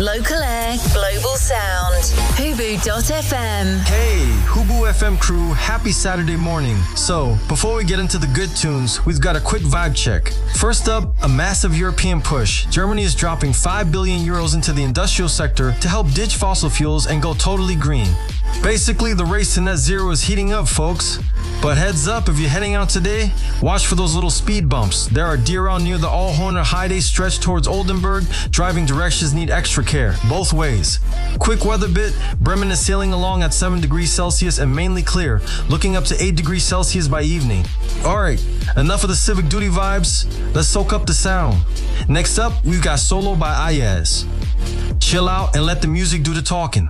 Local air, global sound. Hubu.fm. Hey, Hubu FM crew, happy Saturday morning. So, before we get into the good tunes, we've got a quick vibe check. First up, a massive European push. Germany is dropping 5 billion euros into the industrial sector to help ditch fossil fuels and go totally green. Basically, the race to net zero is heating up, folks. But heads up, if you're heading out today, watch for those little speed bumps. There are deer out near the Allhoner Heide stretch towards Oldenburg. Driving directions need extra care, both ways. Quick weather bit, Bremen is sailing along at 7 degrees Celsius and mainly clear, looking up to 8 degrees Celsius by evening. Alright, enough of the civic duty vibes, let's soak up the sound. Next up, we've got Solo by Ayaz. Chill out and let the music do the talking.